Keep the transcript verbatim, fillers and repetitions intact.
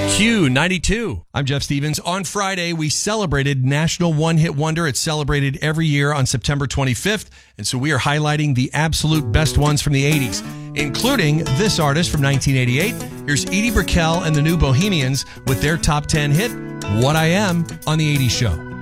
Q ninety-two. I'm Jeff Stevens. On Friday, we celebrated National One Hit Wonder. It's celebrated every year on September twenty-fifth. And so we are highlighting the absolute best ones from the eighties, including this artist from nineteen eighty-eight. Here's Edie Brickell and the New Bohemians with their top ten hit, What I Am, on the eighties Show.